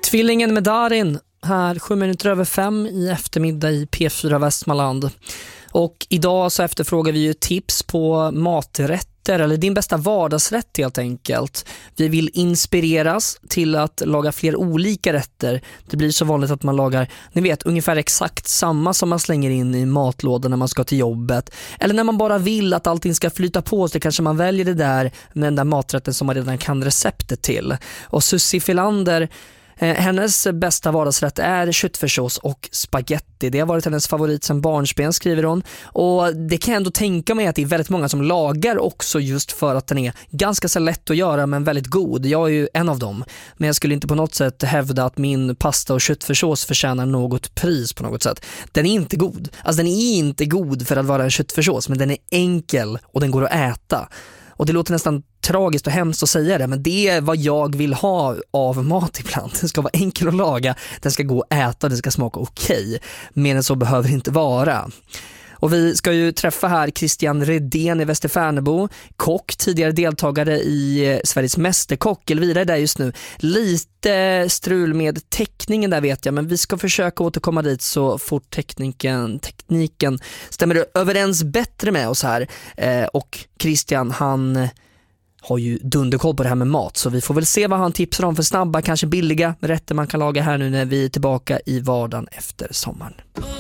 Tvillingen med Darin här 7:05 i eftermiddag i P4 Västmanland. Och idag så efterfrågar vi ju tips på maträtter eller din bästa vardagsrätt helt enkelt. Vi vill inspireras till att laga fler olika rätter. Det blir så vanligt att man lagar, ni vet, ungefär exakt samma som man slänger in i matlådan när man ska till jobbet. Eller när man bara vill att allting ska flyta på så kanske man väljer det där med den där maträtten som man redan kan receptet till. Och Susie Filander, hennes bästa vardagsrätt är köttfärssås och spaghetti. Det har varit hennes favorit sedan barnsben, skriver hon. Och det kan jag ändå tänka mig att det är väldigt många som lagar också just för att den är ganska så lätt att göra men väldigt god. Jag är ju en av dem. Men jag skulle inte på något sätt hävda att min pasta och köttfärssås förtjänar något pris på något sätt. Den är inte god. Alltså den är inte god för att vara en köttfärssås, men den är enkel och den går att äta. Och det låter nästan tragiskt och hemskt att säga det, men det är vad jag vill ha av mat ibland. Den ska vara enkel att laga, den ska gå att äta, den ska smaka okej. Mer än så behöver det inte vara. Och vi ska ju träffa här Christian Redén i Västerfärnebo, kock, tidigare deltagare i Sveriges mästerkock. Elvira är där just nu. Lite strul med teckningen där vet jag, men vi ska försöka återkomma dit så fort tekniken stämmer överens bättre med oss här. Och Christian, han har ju dunderkoll på det här med mat, så vi får väl se vad han tipsar om för snabba, kanske billiga rätter man kan laga här nu när vi är tillbaka i vardagen efter sommaren.